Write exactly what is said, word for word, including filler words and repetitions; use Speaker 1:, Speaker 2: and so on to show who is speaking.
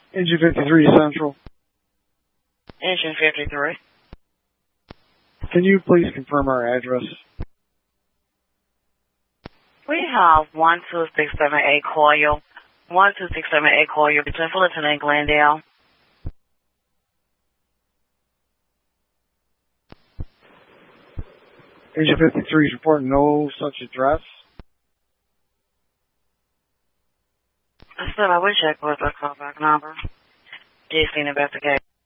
Speaker 1: Engine fifty-three Central.
Speaker 2: Engine fifty-three.
Speaker 1: Can you please confirm our address?
Speaker 2: We have one two six seven eight Coyle, one two six seven eight Coyle between Fullerton and Glendale.
Speaker 1: Engine fifty-three is reporting no such address.
Speaker 2: I said I wish I could the callback number. J C investigate.